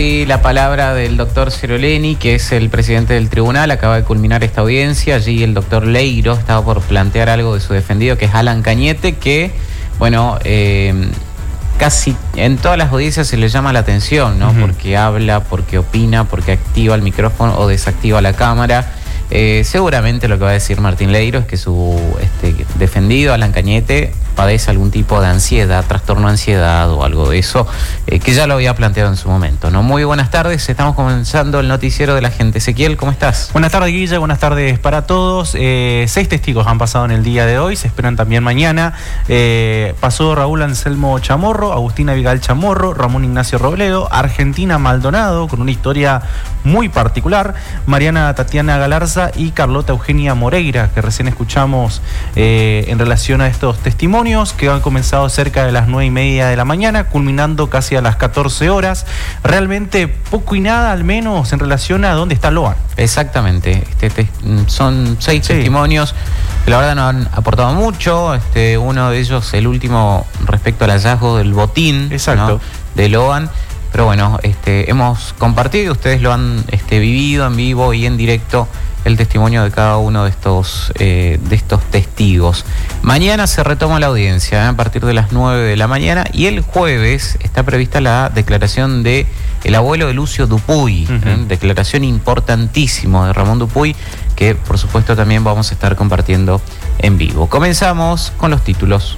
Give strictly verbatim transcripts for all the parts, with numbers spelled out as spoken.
Y la palabra del doctor Ceroleni, que es el presidente del tribunal, acaba de culminar esta audiencia. Allí el doctor Leiro estaba por plantear algo de su defendido, que es Alan Cañete, que, bueno, eh, casi en todas las audiencias se le llama la atención, ¿no? Uh-huh. Porque habla, porque opina, porque activa el micrófono o desactiva la cámara. Eh, seguramente lo que va a decir Martín Leiro es que su este, defendido, Alan Cañete, padece algún tipo de ansiedad, trastorno de ansiedad o algo de eso, eh, que ya lo había planteado en su momento, ¿no? Muy buenas tardes, estamos comenzando el noticiero de la gente. Ezequiel, ¿cómo estás? Buenas tardes, Guille, buenas tardes para todos. Eh, seis testigos han pasado en el día de hoy, se esperan también mañana. Eh, pasó Raúl Anselmo Chamorro, Agustina Vigal Chamorro, Ramón Ignacio Robledo, Argentina Maldonado, con una historia muy particular, Mariana Tatiana Galarza y Carlota Eugenia Moreira, que recién escuchamos eh, en relación a estos testimonios que han comenzado cerca de las nueve y media de la mañana, culminando casi a las catorce horas. Realmente poco y nada, al menos en relación a dónde está Loan. Exactamente, este, te, son seis sí. testimonios que la verdad no han aportado mucho. Este, uno de ellos, el último, respecto al hallazgo del botín, exacto, ¿no? de Loan. Pero bueno, este, hemos compartido, ustedes lo han este, vivido en vivo y en directo, el testimonio de cada uno de estos, eh, de estos testigos. Mañana se retoma la audiencia, ¿eh? a partir de las nueve de la mañana, y el jueves está prevista la declaración de el abuelo de Lucio Dupuy, uh-huh. ¿eh? declaración importantísima de Ramón Dupuy, que por supuesto también vamos a estar compartiendo en vivo. Comenzamos con los títulos.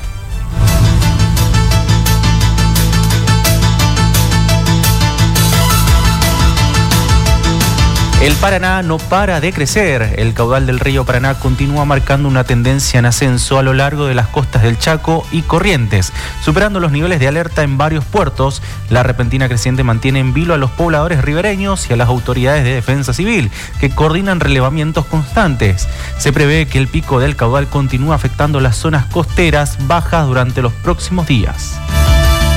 El Paraná no para de crecer. El caudal del río Paraná continúa marcando una tendencia en ascenso a lo largo de las costas del Chaco y Corrientes, superando los niveles de alerta en varios puertos. La repentina creciente mantiene en vilo a los pobladores ribereños y a las autoridades de defensa civil, que coordinan relevamientos constantes. Se prevé que el pico del caudal continúe afectando las zonas costeras bajas durante los próximos días.